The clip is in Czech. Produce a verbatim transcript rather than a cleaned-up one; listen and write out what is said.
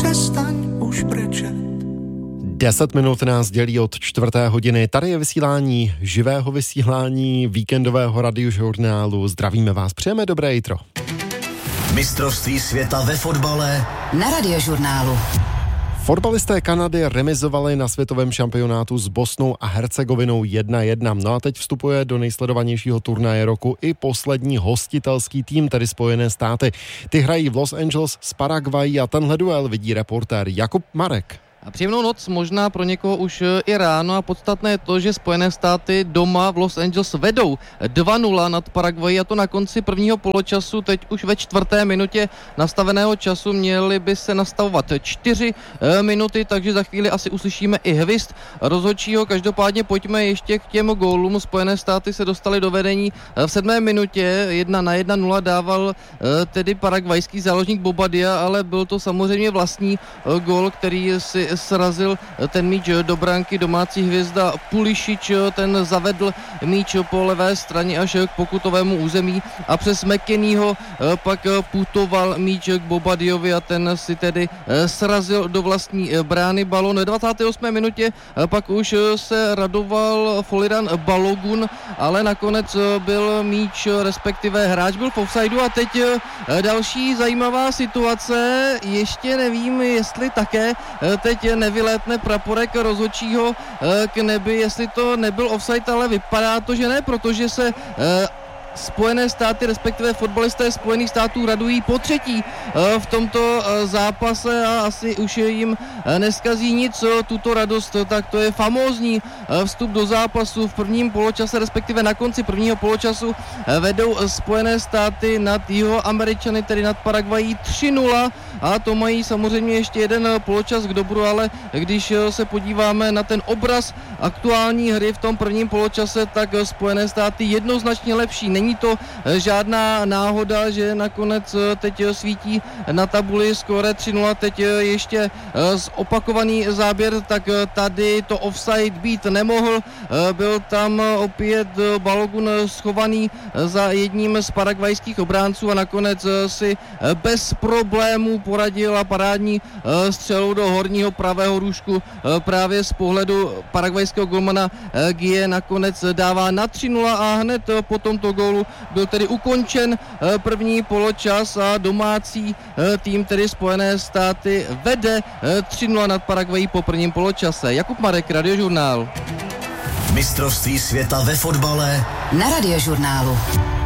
přestaň už brečet. Deset minut nás dělí od čtvrté hodiny. Tady je vysílání, živého vysílání víkendového radiožurnálu. Zdravíme vás, přejeme dobré jitro. Mistrovství světa ve fotbale na radiožurnálu. Fotbalisté Kanady remizovali na světovém šampionátu s Bosnou a Hercegovinou jedna jedna. No a teď vstupuje do nejsledovanějšího turnaje roku i poslední hostitelský tým, tedy Spojené státy. Ty hrají v Los Angeles s Paraguayí a tenhle duel vidí reportér Jakub Marek. A příjemnou noc, možná pro někoho už i ráno, a podstatné je to, že Spojené státy doma v Los Angeles vedou dva nula nad Paraguay, a to na konci prvního poločasu. Teď už ve čtvrté minutě nastaveného času měly by se nastavovat čtyři minuty, takže za chvíli asi uslyšíme i hvist rozhodčího. Každopádně pojďme ještě k těm gólům. Spojené státy se dostaly do vedení v sedmé minutě, jedna na jedna nula dával tedy paraguajský záložník Bobadilla, ale byl to samozřejmě vlastní gól, který si srazil ten míč do branky. Domácí hvězda Pulisic, ten zavedl míč po levé straně až k pokutovému území a přes McKennieho pak putoval míč k Bobadillovi a ten si tedy srazil do vlastní brány balon. V dvacáté osmé minutě pak už se radoval Foliran Balogun, ale nakonec byl míč, respektive hráč byl v offsideu. A teď další zajímavá situace, ještě nevím, jestli také teď nevylétne praporek rozhodčího k nebi, jestli to nebyl offside, ale vypadá to, že ne, protože se Spojené státy, respektive fotbalisté Spojených států radují po třetí v tomto zápase a asi už jim neskazí nic tuto radost. Tak to je famózní vstup do zápasu v prvním poločase, respektive na konci prvního poločasu vedou Spojené státy nad Jihoameričany, tedy nad Paraguayí tři nula, a to mají samozřejmě ještě jeden poločas k dobru, ale když se podíváme na ten obraz aktuální hry v tom prvním poločase, tak Spojené státy jednoznačně lepší. Není to žádná náhoda, že nakonec teď svítí na tabuli skóre tři nula. Teď ještě zopakovaný záběr, tak tady to offside být nemohl. Byl tam opět Balogun schovaný za jedním z paraguajských obránců a nakonec si bez problémů poradil a parádní střelou do horního pravého růžku právě z pohledu paraguajského golmana Gie nakonec dává na tři nula a hned po tomto gólu byl tedy ukončen první poločas a domácí tým, tedy Spojené státy, vede tři nula nad Paraguayí po prvním poločase. Jakub Marek, Radiožurnál. Mistrovství světa ve fotbale na Radiožurnálu.